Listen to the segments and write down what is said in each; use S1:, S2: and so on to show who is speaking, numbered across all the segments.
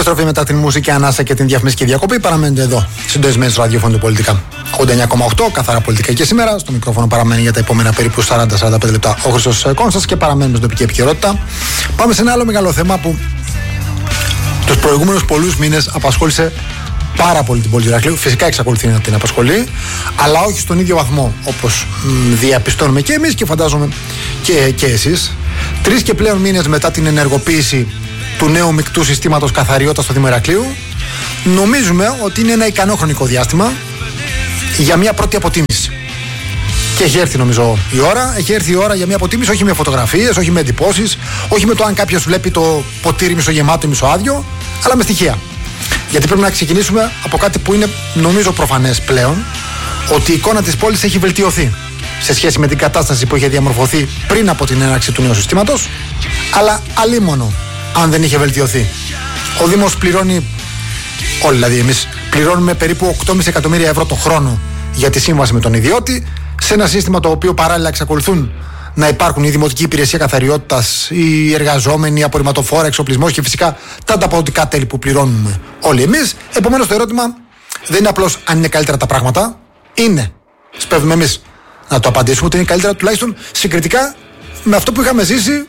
S1: Επιστροφή μετά την μουσική ανάσα και την διαφημιστική διακοπή. Παραμένετε εδώ, συντονισμένοι στο ραδιόφωνο του Πολιτικά. 89,8, καθαρά πολιτικά και σήμερα. Στο μικρόφωνο παραμένει για τα επόμενα περίπου 40-45 λεπτά ο Χρήστος Κόνστας και παραμένουμε στην τοπική επικαιρότητα. Πάμε σε ένα άλλο μεγάλο θέμα που τους προηγούμενους πολλούς μήνες απασχόλησε πάρα πολύ την πόλη του Ηρακλείου. Φυσικά εξακολουθεί να την απασχολεί, αλλά όχι στον ίδιο βαθμό όπως διαπιστώνουμε και εμείς και φαντάζομαι και εσείς. 3 και πλέον μήνες μετά την ενεργοποίηση του νέου μεικτού συστήματος καθαριότητας στο Δήμο Ηρακλείου, νομίζουμε ότι είναι ένα ικανό χρονικό διάστημα για μια πρώτη αποτίμηση. Και έχει έρθει νομίζω η ώρα. Έχει έρθει η ώρα για μια αποτίμηση, όχι με φωτογραφίες, όχι με εντυπώσεις, όχι με το αν κάποιος βλέπει το ποτήρι μισογεμάτο ή μισοάδιο, αλλά με στοιχεία. Γιατί πρέπει να ξεκινήσουμε από κάτι που είναι νομίζω προφανές πλέον, ότι η εικόνα της πόλης έχει βελτιωθεί σε σχέση με την κατάσταση που είχε διαμορφωθεί πριν από την έναρξη του νέου συστήματος, αλλά αλίμονο αν δεν είχε βελτιωθεί. Ο Δήμος πληρώνει, όλοι δηλαδή εμείς, πληρώνουμε περίπου 8,5 εκατομμύρια ευρώ το χρόνο για τη σύμβαση με τον ιδιώτη, σε ένα σύστημα το οποίο παράλληλα εξακολουθούν να υπάρχουν η Δημοτική Υπηρεσία Καθαριότητας, οι εργαζόμενοι, οι απορριμματοφόρα, εξοπλισμός και φυσικά τα ανταποδοτικά τέλη που πληρώνουμε όλοι εμείς. Επομένως το ερώτημα δεν είναι απλώς αν είναι καλύτερα τα πράγματα. Είναι. Σπέβδουμε εμείς να το απαντήσουμε ότι είναι καλύτερα τουλάχιστον συγκριτικά με αυτό που είχαμε ζήσει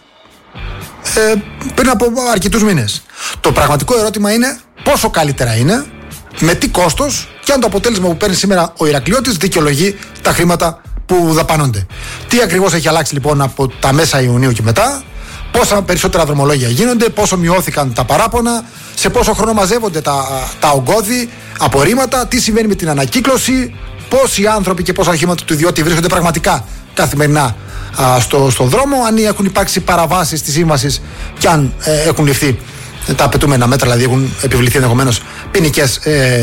S1: πριν από αρκετούς μήνες. Το πραγματικό ερώτημα είναι πόσο καλύτερα είναι, με τι κόστος και αν το αποτέλεσμα που παίρνει σήμερα ο Ηρακλειώτης δικαιολογεί τα χρήματα που δαπανώνται. Τι ακριβώς έχει αλλάξει λοιπόν από τα μέσα Ιουνίου και μετά, πόσα περισσότερα δρομολόγια γίνονται, πόσο μειώθηκαν τα παράπονα, σε πόσο χρόνο μαζεύονται τα ογκώδη, απορρίμματα, τι συμβαίνει με την ανακύκλωση, πόσοι άνθρωποι και πόσα οχήματα του ιδιώτη βρίσκονται πραγματικά καθημερινά στο δρόμο, αν έχουν υπάρξει παραβάσεις της σύμβασης και αν έχουν ληφθεί τα απαιτούμενα μέτρα, δηλαδή έχουν επιβληθεί ενδεχομένως ποινικές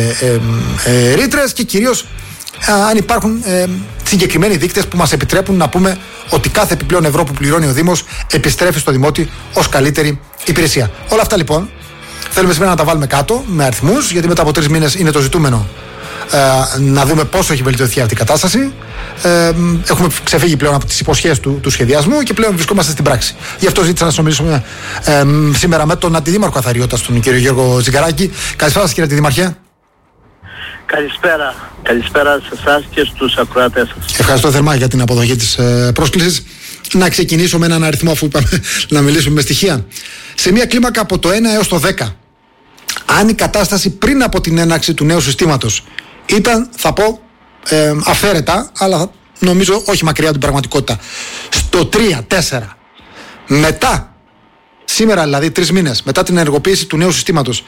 S1: ρήτρες και κυρίως αν υπάρχουν συγκεκριμένοι δείκτες που μας επιτρέπουν να πούμε ότι κάθε επιπλέον ευρώ που πληρώνει ο Δήμος επιστρέφει στο Δημότη ως καλύτερη υπηρεσία. Όλα αυτά λοιπόν θέλουμε σήμερα να τα βάλουμε κάτω με αριθμούς, γιατί μετά από 3 μήνες είναι το ζητούμενο να δούμε πόσο έχει βελτιωθεί αυτή η κατάσταση. Έχουμε ξεφύγει πλέον από τις υποσχέσεις του σχεδιασμού και πλέον βρισκόμαστε στην πράξη. Γι' αυτό ζήτησα να συνομιλήσουμε σήμερα με τον Αντιδήμαρχο Καθαριότητας, τον κύριο Γιώργο Τζιγκαράκη. Καλησπέρα σας, κύριε Αντιδήμαρχε.
S2: Καλησπέρα. Καλησπέρα σε εσάς και στους ακροατές σας.
S1: Ευχαριστώ θερμά για την αποδοχή της πρόσκλησης. Να ξεκινήσω με έναν αριθμό, αφού είπαμε να μιλήσουμε με στοιχεία. Σε μια κλίμακα από το 1 έως το 10, αν η κατάσταση πριν από την έναρξη του νέου συστήματος ήταν, θα πω, αφαίρετα, αλλά νομίζω όχι μακριά από την πραγματικότητα, στο 3-4, μετά, σήμερα δηλαδή 3 μήνες μετά την ενεργοποίηση του νέου συστήματος,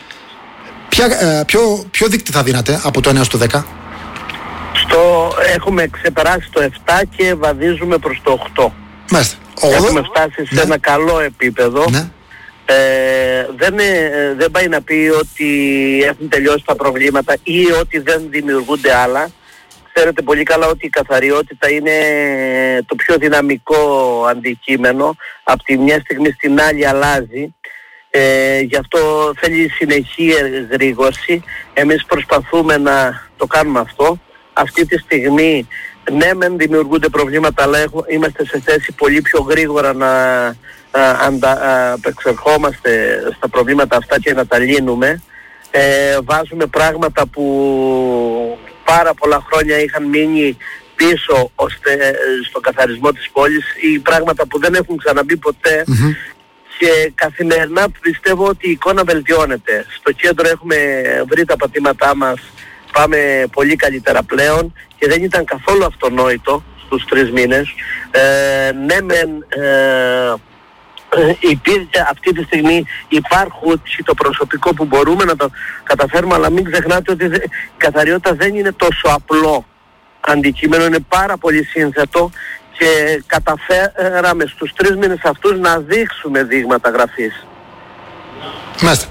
S1: ποιο δείκτη θα δίνατε από το 1 έως το 10?
S2: Έχουμε ξεπεράσει το 7 και βαδίζουμε προς το 8.
S1: Μάλιστα.
S2: Έχουμε φτάσει σε ένα καλό επίπεδο.
S1: Ναι.
S2: Δεν πάει να πει ότι έχουν τελειώσει τα προβλήματα ή ότι δεν δημιουργούνται άλλα. Ξέρετε πολύ καλά ότι η καθαριότητα είναι το πιο δυναμικό αντικείμενο. Από τη μια στιγμή στην άλλη αλλάζει. Γι' αυτό θέλει συνεχή εγρήγορση. Εμείς προσπαθούμε να το κάνουμε αυτό. Αυτή τη στιγμή ναι μεν δημιουργούνται προβλήματα, αλλά είμαστε σε θέση πολύ πιο γρήγορα να απεξερχόμαστε στα προβλήματα αυτά και να τα λύνουμε. Βάζουμε πράγματα που πάρα πολλά χρόνια είχαν μείνει πίσω ώστε στον καθαρισμό της πόλης, ή πράγματα που δεν έχουν ξαναμπεί ποτέ. Και καθημερινά πιστεύω ότι η εικόνα βελτιώνεται. Στο κέντρο έχουμε βρει τα πατήματά μας, πάμε πολύ καλύτερα πλέον και δεν ήταν καθόλου αυτονόητο στους 3 μήνες. Ναι μεν υπήρχε αυτή τη στιγμή, υπάρχουν το προσωπικό που μπορούμε να το καταφέρουμε, αλλά μην ξεχνάτε ότι η καθαριότητα δεν είναι τόσο απλό αντικείμενο, είναι πάρα πολύ σύνθετο και καταφέραμε στους 3 μήνες αυτούς να δείξουμε δείγματα γραφής.
S1: Μάλιστα.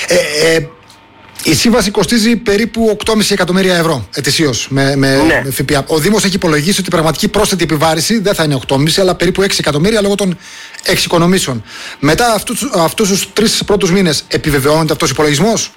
S1: Η σύμβαση κοστίζει περίπου 8,5 εκατομμύρια ευρώ ετησίως με ΦΠΑ. Ο Δήμος έχει υπολογίσει ότι η πραγματική πρόσθετη επιβάρηση δεν θα είναι 8,5 αλλά περίπου 6 εκατομμύρια λόγω των εξοικονομήσεων. Μετά αυτούς τους 3 πρώτους μήνες επιβεβαιώνεται αυτός ο υπολογισμός?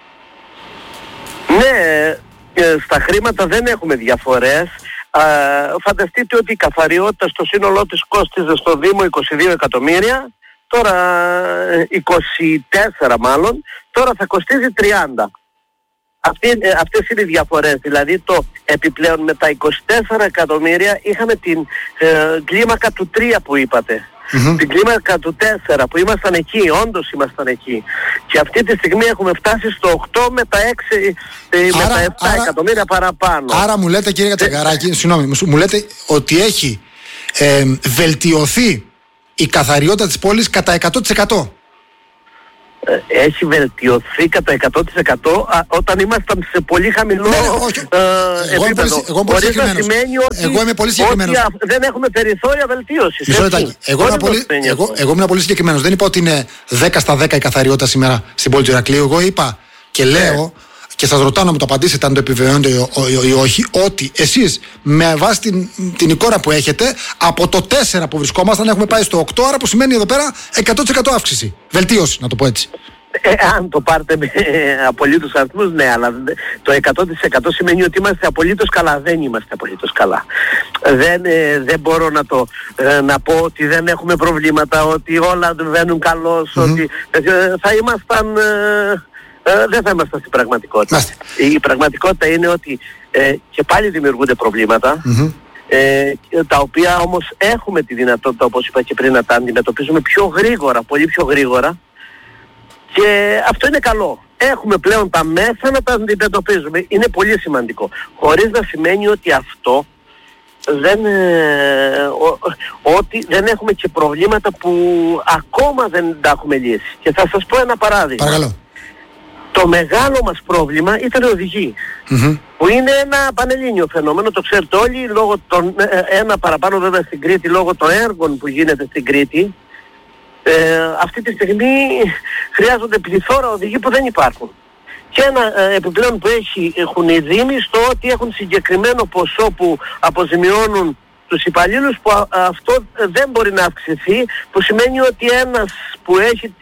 S2: Ναι, στα χρήματα δεν έχουμε διαφορές. Φανταστείτε ότι η καθαριότητα στο σύνολό της κόστιζε στο Δήμο 22 εκατομμύρια, τώρα 24 μάλλον, τώρα θα κοστίζει 30. Αυτές είναι οι διαφορές. Δηλαδή το επιπλέον με τα 24 εκατομμύρια είχαμε την κλίμακα του 3 που είπατε. Την κλίμακα του 4 που ήμασταν εκεί, όντως ήμασταν εκεί. Και αυτή τη στιγμή έχουμε φτάσει στο 8 με τα 6 με τα 7 εκατομμύρια παραπάνω.
S1: Άρα μου λέτε, κύριε Κατσαγκαράκη, συγγνώμη, μου λέτε ότι έχει βελτιωθεί η καθαριότητα της πόλης κατά 100%.
S2: Έχει βελτιωθεί κατά 100% όταν ήμασταν σε πολύ χαμηλό επίπεδο. Χωρίς να σημαίνει ότι δεν έχουμε περιθώρια βελτίωσης.
S1: Εγώ ήμουν πολύ συγκεκριμένος. Δεν είπα ότι είναι 10 στα 10 η καθαριότητα σήμερα στην πόλη του Ηρακλείου. Εγώ είπα και λέω και σας ρωτάω να μου το απαντήσετε αν το επιβεβαιώνετε ή όχι, ότι εσείς με βάση την εικόνα που έχετε από το 4 που βρισκόμασταν έχουμε πάει στο 8, άρα που σημαίνει εδώ πέρα 100% αύξηση, βελτίωση, να το πω έτσι.
S2: Αν το πάρετε με απολύτως αριθμούς, ναι, αλλά το 100% σημαίνει ότι είμαστε απολύτως καλά. Δεν είμαστε απολύτως καλά. Δεν μπορώ να πω ότι δεν έχουμε προβλήματα, ότι όλα βαίνουν καλώς, ότι θα ήμασταν... δεν θα ήμασταν στην πραγματικότητα. Η πραγματικότητα είναι ότι και πάλι δημιουργούνται προβλήματα, τα οποία όμως έχουμε τη δυνατότητα, όπως είπα και πριν, να τα αντιμετωπίζουμε πιο γρήγορα, πολύ πιο γρήγορα, και αυτό είναι καλό. Έχουμε πλέον τα μέσα να τα αντιμετωπίζουμε. Είναι πολύ σημαντικό. Χωρίς να σημαίνει ότι αυτό ότι δεν έχουμε και προβλήματα που ακόμα δεν τα έχουμε λύσει. Και θα σας πω ένα παράδειγμα.
S1: Παρακαλώ.
S2: Το μεγάλο μας πρόβλημα ήταν οι οδηγοί, που είναι ένα πανελλήνιο φαινόμενο, το ξέρετε όλοι, λόγω των, ένα παραπάνω βέβαια στην Κρήτη, λόγω των έργων που γίνεται στην Κρήτη. Αυτή τη στιγμή χρειάζονται πληθώρα οδηγοί που δεν υπάρχουν. Και ένα επιπλέον που έχουν οι Δήμοι στο ότι έχουν συγκεκριμένο ποσό που αποζημιώνουν τους υπαλλήλους, που αυτό δεν μπορεί να αυξηθεί, που σημαίνει ότι ένας που έχει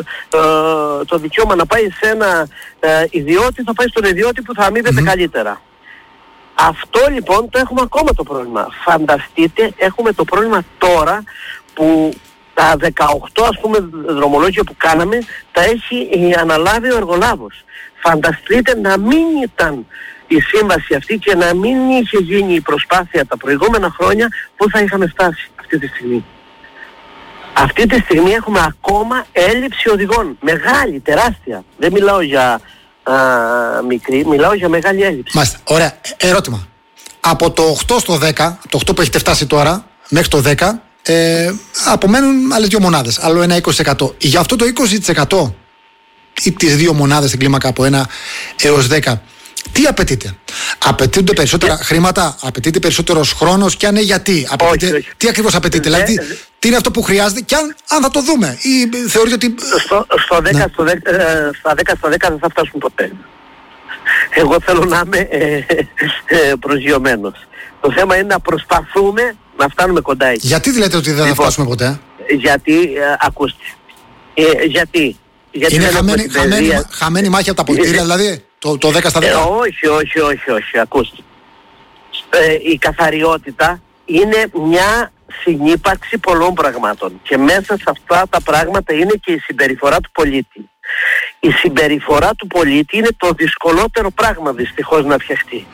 S2: το δικαίωμα να πάει σε ένα ιδιώτη θα πάει στον ιδιώτη που θα αμείβεται καλύτερα. Αυτό λοιπόν το έχουμε ακόμα το πρόβλημα. Φανταστείτε, έχουμε το πρόβλημα τώρα που τα 18 ας πούμε δρομολόγια που κάναμε τα έχει αναλάβει ο εργολάβος. Φανταστείτε να μην ήταν η σύμβαση αυτή και να μην είχε γίνει η προσπάθεια τα προηγούμενα χρόνια, που θα είχαμε φτάσει αυτή τη στιγμή. Αυτή τη στιγμή έχουμε ακόμα έλλειψη οδηγών. Μεγάλη, τεράστια. Δεν μιλάω για μικρή, μιλάω για μεγάλη έλλειψη.
S1: Μάλιστα. Ωραία. Ερώτημα. Από το 8 στο 10, το 8 που έχετε φτάσει τώρα, μέχρι το 10, απομένουν άλλες 2 μονάδες. Άλλο ένα 20%. Για αυτό το 20% ή τις 2 μονάδες στην κλίμακα από 1 έως 10, τι απαιτείται? Απαιτούνται περισσότερα χρήματα, απαιτείται περισσότερος χρόνος, και αν είναι γιατί?
S2: Όχι.
S1: Τι ακριβώς απαιτείται? Δηλαδή, τι είναι αυτό που χρειάζεται, και αν θα το δούμε, ή θεωρείτε ότι...
S2: Στα 10 στα 10 δεν θα φτάσουν ποτέ. Εγώ θέλω να είμαι προσγειωμένος. Το θέμα είναι να προσπαθούμε να φτάνουμε κοντά εκεί.
S1: Γιατί λέτε ότι δεν θα φτάσουμε ποτέ?
S2: Γιατί, ακούστε, γιατί
S1: είναι χαμένη μάχη από τα πολιτήρια, δηλαδή, το 10 στα 10?
S2: Όχι, ακούστε. Η καθαριότητα είναι μια συνύπαρξη πολλών πραγμάτων, και μέσα σε αυτά τα πράγματα είναι και η συμπεριφορά του πολίτη. Η συμπεριφορά του πολίτη είναι το δυσκολότερο πράγμα δυστυχώς να φτιαχτεί.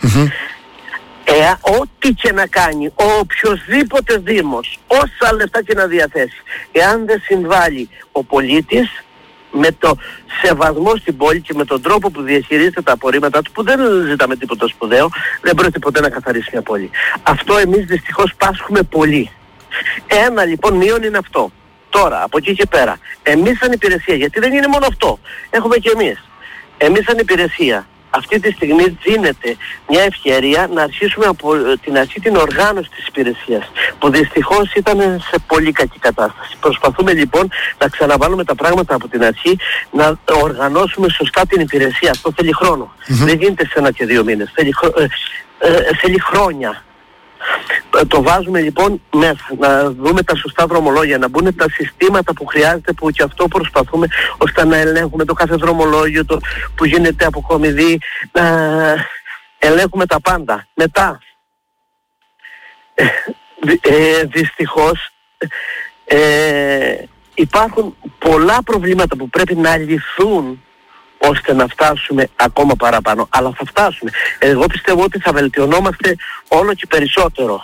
S2: Ό,τι και να κάνει ο οποιοσδήποτε δήμος, όσα λεφτά και να διαθέσει, εάν δεν συμβάλλει ο πολίτης με το σεβασμό στην πόλη και με τον τρόπο που διαχειρίζεται τα απορρίμματα του, που δεν ζητάμε τίποτα σπουδαίο, δεν πρόκειται ποτέ να καθαρίσει μια πόλη. Αυτό εμείς δυστυχώς πάσχουμε πολύ. Ένα λοιπόν μείον είναι αυτό. Τώρα, από εκεί και πέρα, εμείς σαν υπηρεσία, γιατί δεν είναι μόνο αυτό, έχουμε και εμείς σαν υπηρεσία, αυτή τη στιγμή δίνεται μια ευκαιρία να αρχίσουμε από την αρχή την οργάνωση της υπηρεσίας, που δυστυχώς ήταν σε πολύ κακή κατάσταση. Προσπαθούμε λοιπόν να ξαναβάλουμε τα πράγματα από την αρχή, να οργανώσουμε σωστά την υπηρεσία. Αυτό θέλει χρόνο. Δεν γίνεται σε 1 και 2 μήνες. Θέλει χρόνια. Το βάζουμε λοιπόν μέσα, να δούμε τα σωστά δρομολόγια, να μπουν τα συστήματα που χρειάζεται, που και αυτό προσπαθούμε, ώστε να ελέγχουμε το κάθε δρομολόγιο που γίνεται από κομιδή, να ελέγχουμε τα πάντα. Μετά, δυστυχώς, υπάρχουν πολλά προβλήματα που πρέπει να λυθούν ώστε να φτάσουμε ακόμα παραπάνω. Αλλά θα φτάσουμε. Εγώ πιστεύω ότι θα βελτιωνόμαστε όλο και περισσότερο.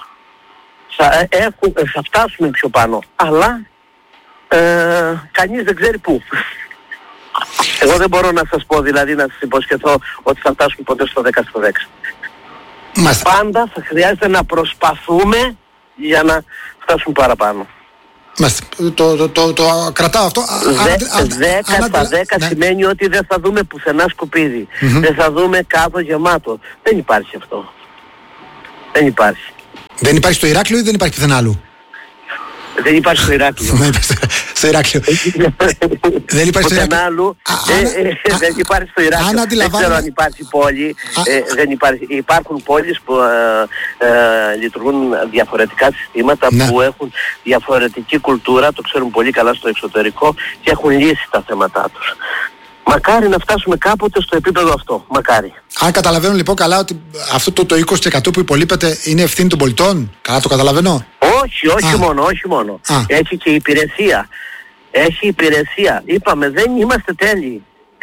S2: Θα φτάσουμε πιο πάνω. Αλλά κανείς δεν ξέρει πού. Εγώ δεν μπορώ να σας πω, δηλαδή να σας υποσχεθώ ότι θα φτάσουμε ποτέ στο 10 στο 10. Πάντα θα χρειάζεται να προσπαθούμε για να φτάσουμε παραπάνω.
S1: Το κρατάω αυτό.
S2: 10 στα 10 σημαίνει ότι δεν θα δούμε πουθενά σκουπίδι. Δεν θα δούμε κάδο γεμάτο. Δεν υπάρχει αυτό. Δεν υπάρχει.
S1: Δεν υπάρχει στο Ηράκλειο ή δεν υπάρχει πουθενά άλλου?
S2: Δεν υπάρχει στο Ηράκλειο.
S1: Στο Ηράκλειο.
S2: Δεν υπάρχει στο Ηράκλειο. Δεν υπάρχει στο Ηράκλειο. Δεν ξέρω αν υπάρχει πόλη. Υπάρχουν πόλεις που λειτουργούν διαφορετικά συστήματα, που έχουν διαφορετική κουλτούρα, το ξέρουν πολύ καλά στο εξωτερικό και έχουν λύσει τα θέματά τους. Μακάρι να φτάσουμε κάποτε στο επίπεδο αυτό. Μακάρι.
S1: Αν καταλαβαίνω λοιπόν καλά ότι αυτό το 20% που υπολείπεται είναι ευθύνη των πολιτών. Καλά το καταλαβαίνω?
S2: Όχι μόνο. Έχει και υπηρεσία. Έχει υπηρεσία. Είπαμε, δεν είμαστε τέλειοι.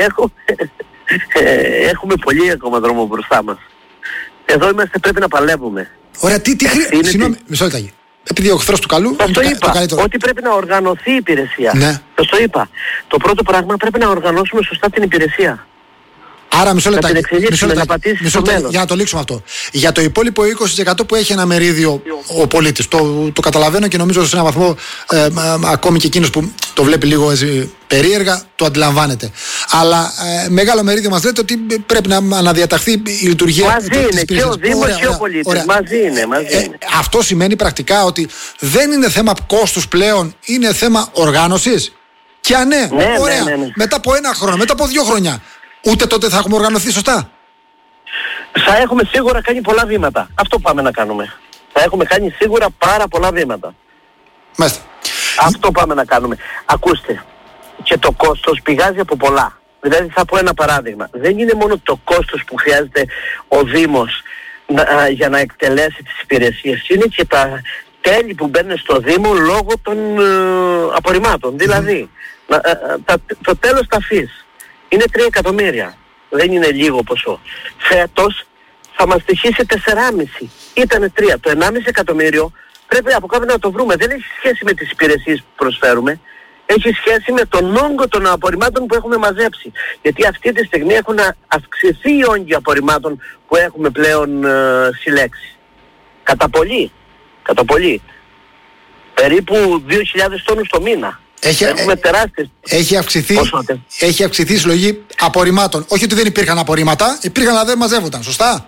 S2: Έχουμε πολύ ακόμα δρόμο μπροστά μας. Εδώ είμαστε, πρέπει να παλεύουμε.
S1: Ωραία, συγγνώμη, μισό λεπτάκι. Επειδή ο εχθρός του καλού.
S2: Το είπα, ότι πρέπει να οργανωθεί η υπηρεσία.
S1: Ναι.
S2: Το είπα. Το πρώτο πράγμα, πρέπει να οργανώσουμε σωστά την υπηρεσία.
S1: Άρα μισό λεπτάκι,
S2: για
S1: να το λήξουμε αυτό. Για το υπόλοιπο 20% που έχει ένα μερίδιο ο πολίτης, το καταλαβαίνω και νομίζω σε έναν βαθμό ακόμη και εκείνος που το βλέπει λίγο περίεργα το αντιλαμβάνεται. Αλλά μεγάλο μερίδιο μας λέτε ότι πρέπει να αναδιαταχθεί η λειτουργία.
S2: Μαζί είναι και ο Δήμος και ο πολίτης. Μαζί είναι.
S1: Αυτό σημαίνει πρακτικά ότι δεν είναι θέμα κόστους πλέον, είναι θέμα οργάνωσης. Και ναι, ωραία, μετά από 1 χρόνο, μετά από 2 χρόνια. Ούτε τότε θα έχουμε οργανωθεί σωστά.
S2: Θα έχουμε σίγουρα κάνει πολλά βήματα. Αυτό πάμε να κάνουμε. Θα έχουμε κάνει σίγουρα πάρα πολλά βήματα.
S1: Μάλιστα.
S2: Αυτό πάμε να κάνουμε. Ακούστε, και το κόστος πηγάζει από πολλά. Δηλαδή θα πω ένα παράδειγμα. Δεν είναι μόνο το κόστος που χρειάζεται ο Δήμος για να εκτελέσει τις υπηρεσίες. Είναι και τα τέλη που μπαίνουν στο Δήμο λόγω των απορριμμάτων. Δηλαδή, το τέλος ταφής είναι 3 εκατομμύρια. Δεν είναι λίγο ποσό. Φέτος θα μας στοιχήσει 4,5. Ήτανε 3. Το 1,5 εκατομμύριο πρέπει από κάπου να το βρούμε. Δεν έχει σχέση με τις υπηρεσίες που προσφέρουμε. Έχει σχέση με τον όγκο των απορριμμάτων που έχουμε μαζέψει. Γιατί αυτή τη στιγμή έχουν αυξηθεί οι όγκοι απορριμμάτων που έχουμε πλέον συλλέξει. Κατά πολύ. Περίπου 2.000 τόνους το μήνα. Έχουμε τεράστιες.
S1: Έχει αυξηθεί η συλλογή απορριμμάτων. Όχι ότι δεν υπήρχαν απορρίμματα, υπήρχαν αλλά δεν μαζεύονταν, σωστά?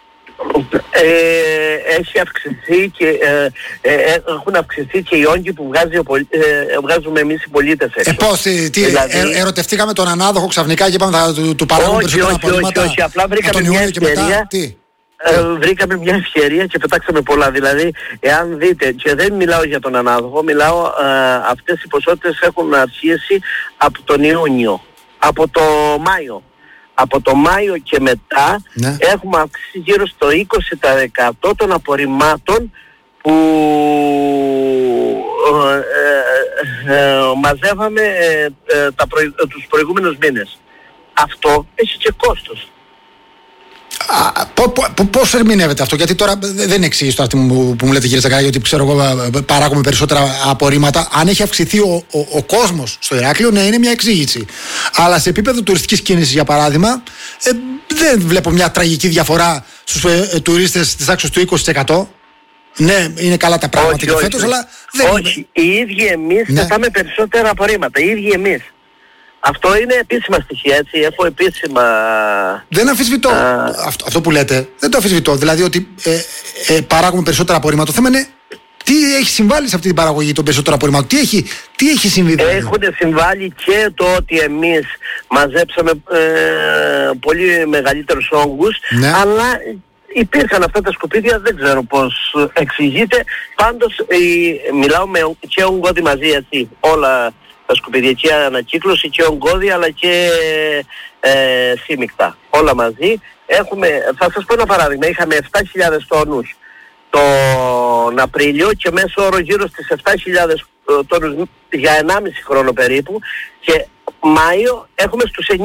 S2: Έχει αυξηθεί και έχουν αυξηθεί και οι όγκοι που βγάζουμε εμείς οι πολίτες έξω.
S1: Πώς, ερωτευτήκαμε τον ανάδοχο ξαφνικά και είπαμε θα του παράγουμε περισσότερα απορρίμματα?
S2: Όχι, απλά βρήκαμε μια ευκαιρία. Βρήκαμε μια ευκαιρία και πετάξαμε πολλά. Δηλαδή, εάν δείτε, και δεν μιλάω για τον ανάδοχο, μιλάω, αυτές οι ποσότητες έχουν αρχίσει από τον Ιούνιο, από το Μάιο. Από το Μάιο και μετά έχουμε αυξήσει γύρω στο 20% των απορριμμάτων που μαζεύαμε τους προηγούμενους μήνες. Αυτό έχει και κόστος.
S1: Πώς ερμηνεύεται αυτό? Γιατί τώρα δεν είναι εξήγηση αυτή που μου λέτε, κύριε Τσακαράκη, ότι ξέρω εγώ παράγουμε περισσότερα απορρίμματα. Αν έχει αυξηθεί ο κόσμος στο Ηράκλειο, ναι, είναι μια εξήγηση. Αλλά σε επίπεδο τουριστικής κίνησης, για παράδειγμα, δεν βλέπω μια τραγική διαφορά στους τουρίστες της τάξης του 20%. Ναι, είναι καλά τα πράγματα και φέτος, αλλά δεν είναι.
S2: Όχι, οι ίδιοι εμείς πετάμε περισσότερα απορρίμματα. Οι ίδιοι εμείς. Αυτό είναι επίσημα στοιχεία, έτσι, έχω επίσημα...
S1: Δεν αμφισβητώ αυτό που λέτε, δεν το αμφισβητώ, δηλαδή ότι παράγουμε περισσότερα απορρίμματα. Το θέμα είναι τι έχει συμβάλει σε αυτή την παραγωγή των περισσότερων απορρίμματων, τι έχει συμβεί.
S2: Έχουν συμβάλει και το ότι εμείς μαζέψαμε πολύ μεγαλύτερους όγκους, αλλά υπήρχαν αυτά τα σκουπίδια, δεν ξέρω πώς εξηγείται, πάντως μιλάω και ογκώδη μαζί, έτσι, όλα... τα σκουπίδια και ανακύκλωση και ογκώδη αλλά και σύμμικτα. Όλα μαζί. Θα σας πω ένα παράδειγμα. Είχαμε 7.000 τόνους τον Απρίλιο και μέσω όρο γύρω στις 7.000 τόνους για 1,5 χρόνο περίπου και Μάιο έχουμε στους 9.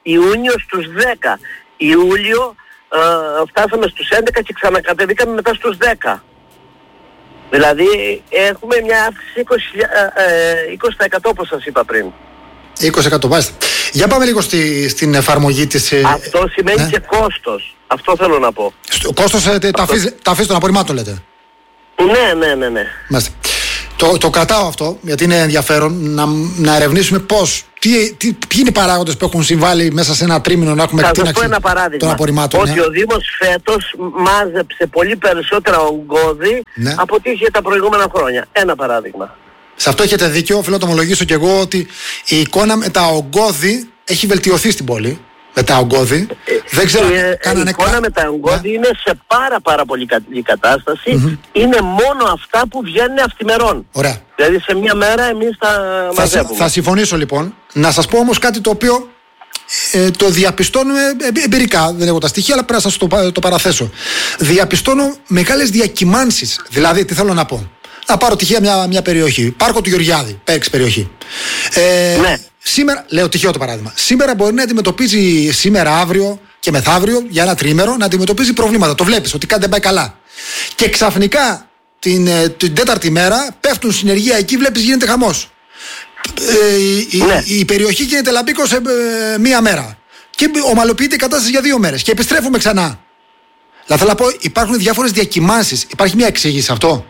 S2: Ιούνιο στους 10. Ιούλιο φτάσαμε στους 11 και ξανακατεβήκαμε μετά στους 10. Δηλαδή έχουμε μια αύξηση 20% όπως σας είπα πριν.
S1: 20% μάλιστα. Για πάμε λίγο στην εφαρμογή της...
S2: Αυτό σημαίνει και κόστος. Αυτό θέλω να πω.
S1: Κόστος τα αφής των απορριμμάτων λέτε.
S2: Ναι.
S1: Μάλιστα. Το κρατάω αυτό γιατί είναι ενδιαφέρον να ερευνήσουμε ποιοι είναι οι παράγοντες που έχουν συμβάλει μέσα σε ένα τρίμηνο να έχουμε εκτείναξη των απορριμμάτων.
S2: Ότι ο Δήμος φέτος μάζεψε πολύ περισσότερα ογκώδη από ό,τι είχε τα προηγούμενα χρόνια. Ένα παράδειγμα.
S1: Σε αυτό έχετε δίκιο. Οφείλω να το ομολογήσω και εγώ ότι η εικόνα με τα ογκώδη έχει βελτιωθεί στην πόλη. Με τα ογκώδη. Δεν ξέρω
S2: η εικόνα με τα ογκώδη είναι σε πάρα πολύ καλή κατάσταση. Είναι μόνο αυτά που βγαίνουν αυτημερών.
S1: Ωραία.
S2: Δηλαδή σε μια μέρα εμείς τα μαζεύουμε.
S1: Θα συμφωνήσω λοιπόν. Να σας πω όμως κάτι το οποίο το διαπιστώνουμε εμπειρικά. Δεν έχω τα στοιχεία, αλλά πρέπει να σας το παραθέσω. Διαπιστώνω μεγάλες διακυμάνσεις. Δηλαδή, τι θέλω να πω. Να πάρω τυχαία μια περιοχή. Πάρκο του Γεωργιάδη, Πέριξ περιοχή.
S2: Ναι.
S1: Σήμερα, λέω τυχαίο το παράδειγμα. Σήμερα μπορεί να αντιμετωπίζει, σήμερα, αύριο και μεθαύριο, για ένα τρίμερο, να αντιμετωπίζει προβλήματα. Το βλέπεις ότι κάτι δεν πάει καλά. Και ξαφνικά την τέταρτη μέρα πέφτουν συνεργεία εκεί, βλέπεις γίνεται χαμός. Η περιοχή γίνεται λαμπίκο σε μία μέρα. Και ομαλοποιείται η κατάσταση για 2 μέρες. Και επιστρέφουμε ξανά. Δηλαδή θέλω να πω, υπάρχουν διάφορες διακυμάνσεις. Υπάρχει μια εξήγηση σε αυτό.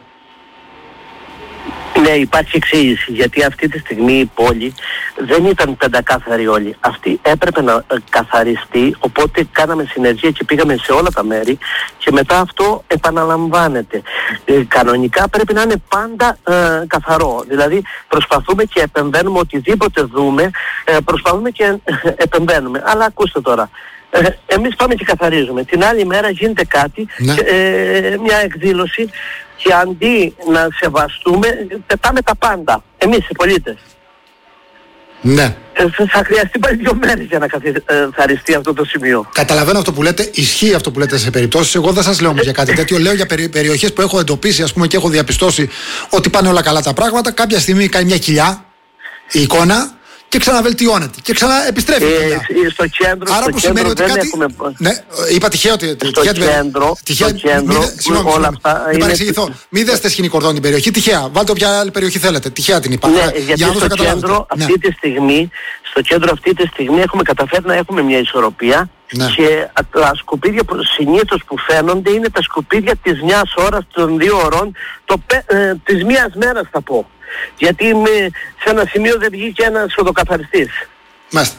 S2: Ναι, υπάρχει εξήγηση, γιατί αυτή τη στιγμή η πόλη δεν ήταν πεντακάθαρη όλη. Αυτή έπρεπε να καθαριστεί, οπότε κάναμε συνεργεία και πήγαμε σε όλα τα μέρη και μετά αυτό επαναλαμβάνεται. Κανονικά πρέπει να είναι πάντα καθαρό. Δηλαδή προσπαθούμε και επεμβαίνουμε οτιδήποτε δούμε, προσπαθούμε και επεμβαίνουμε. Αλλά ακούστε τώρα. Εμείς πάμε και καθαρίζουμε. Την άλλη μέρα γίνεται κάτι, μια εκδήλωση και αντί να σεβαστούμε, πετάμε τα πάντα. Εμείς οι πολίτες.
S1: Ναι.
S2: Θα χρειαστεί πάλι 2 μέρες για να καθαριστεί αυτό το σημείο.
S1: Καταλαβαίνω αυτό που λέτε, ισχύει αυτό που λέτε σε περιπτώσεις. Εγώ δεν σας λέω όμως για κάτι τέτοιο. Λέω για περιοχές που έχω εντοπίσει, ας πούμε, και έχω διαπιστώσει ότι πάνε όλα καλά τα πράγματα. Κάποια στιγμή κάνει μια κοιλιά η εικόνα και ξαναβελτιώνεται και ξαναεπιστρέφει.
S2: Στο κέντρο,
S1: άρα
S2: στο
S1: που σημαίνει ότι κάτι.
S2: Έχουμε...
S1: Ναι, είπα τυχαίο ότι.
S2: Στο κέντρο, όλα αυτά.
S1: Μην παρεξηγηθώ. Μην δέστε σκηνή κορδόν την περιοχή. Τυχαία. Βάλτε όποια άλλη περιοχή θέλετε. Τυχαία την είπα.
S2: Ναι, γιατί στο κέντρο αυτή τη στιγμή έχουμε καταφέρει να έχουμε μια ισορροπία. Ναι. Και τα σκουπίδια που συνήθως που φαίνονται είναι τα σκουπίδια της 1 ώρας, των 2 ωρών, της 1 μέρας θα πω. Γιατί σε ένα σημείο δεν βγήκε ένας οδοκαθαριστής.
S1: Μάλιστα.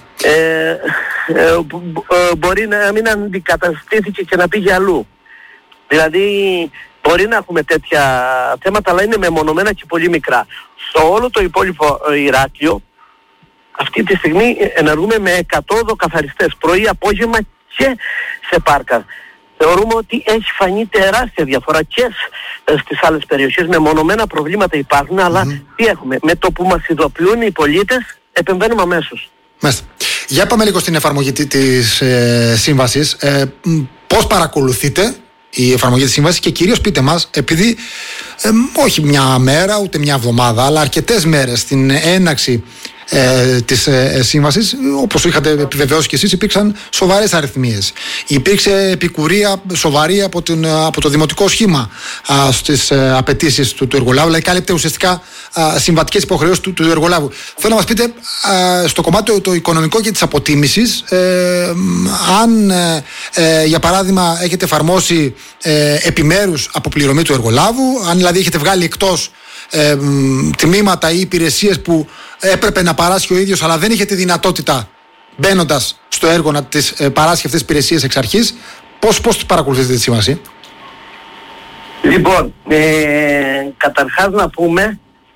S2: Μπορεί να μην αντικαταστήθηκε και να πήγε αλλού. Δηλαδή μπορεί να έχουμε τέτοια θέματα, αλλά είναι μεμονωμένα και πολύ μικρά. Στο όλο το υπόλοιπο Ηράκλειο αυτή τη στιγμή ενεργούμε με 100 οδοκαθαριστές, πρωί, απόγευμα και σε πάρκα. Θεωρούμε ότι έχει φανεί τεράστια διαφορά και στις άλλες περιοχές. Μεμονωμένα προβλήματα υπάρχουν, αλλά τι έχουμε. Με το που μας ειδοποιούν οι πολίτες, επεμβαίνουμε αμέσως.
S1: Μάλιστα. Για πάμε λίγο στην εφαρμογή της σύμβασης. Πώς παρακολουθείτε η εφαρμογή της σύμβασης και κυρίως πείτε μας, επειδή όχι μια μέρα ούτε μια εβδομάδα, αλλά αρκετές μέρες στην έναρξη της σύμβασης, όπως είχατε επιβεβαιώσει και εσείς, υπήρξαν σοβαρές αριθμίες. Υπήρξε επικουρία σοβαρή από το δημοτικό σχήμα στις απαιτήσεις του εργολάβου, δηλαδή κάλυπτε ουσιαστικά συμβατικές υποχρεώσεις του εργολάβου. Θέλω να μας πείτε στο κομμάτι το οικονομικό και της αποτίμησης, αν για παράδειγμα έχετε εφαρμόσει επιμέρους αποπληρωμή του εργολάβου, αν δηλαδή έχετε βγάλει εκτός τμήματα ή υπηρεσίες που έπρεπε να παράσχει ο ίδιος, αλλά δεν είχε τη δυνατότητα μπαίνοντας στο έργο να τις παράσχει αυτές τις υπηρεσίες εξ αρχής. Πώς παρακολουθείτε τη σύμβαση?
S2: Λοιπόν, καταρχάς να πούμε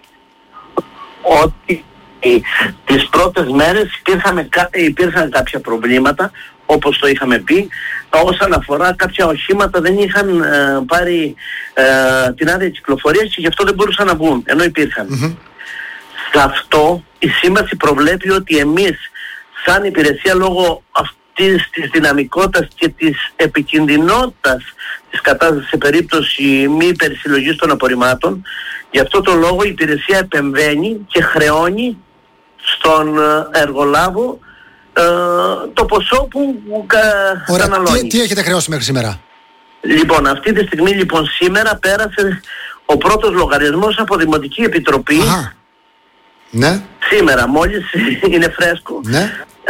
S2: ότι τις πρώτες μέρες υπήρχαν κάποια προβλήματα, όπως το είχαμε πει. Όσον αφορά κάποια οχήματα δεν είχαν πάρει την άδεια κυκλοφορίας και γι' αυτό δεν μπορούσαν να βγουν, ενώ υπήρχαν. Σε αυτό η σύμβαση προβλέπει ότι εμείς σαν υπηρεσία, λόγω αυτής της δυναμικότητας και της επικινδυνότητας της κατάστασης σε περίπτωση μη υπερσυλλογής των απορριμμάτων, γι' αυτό το λόγο η υπηρεσία επεμβαίνει και χρεώνει στον εργολάβο το ποσό που καταναλώνει.
S1: Τι έχετε χρεώσει μέχρι σήμερα?
S2: Λοιπόν, αυτή τη στιγμή λοιπόν σήμερα πέρασε ο πρώτος λογαριασμός από Δημοτική Επιτροπή.
S1: Ναι.
S2: Σήμερα μόλις είναι φρέσκο.
S1: Ναι.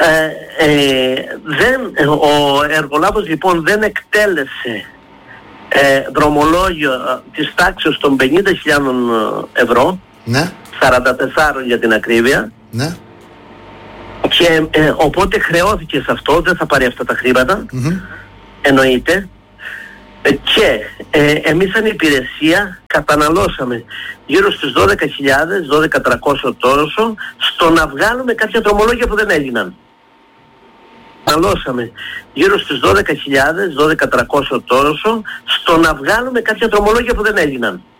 S2: Ο εργολάβος λοιπόν δεν εκτέλεσε δρομολόγιο της τάξης των 50.000 ευρώ.
S1: Ναι.
S2: 44 για την ακρίβεια.
S1: Ναι.
S2: Και οπότε χρεώθηκε σε αυτό, δεν θα πάρει αυτά τα χρήματα. Εννοείται. Και εμείς σαν υπηρεσία καταναλώσαμε γύρω στις 12.000, 12.300 τόσο, στο να βγάλουμε κάποια δρομολόγια που δεν έγιναν. Καταναλώσαμε γύρω στις 12.000, 12.300 τόσο, στο να βγάλουμε κάποια δρομολόγια που δεν έγιναν.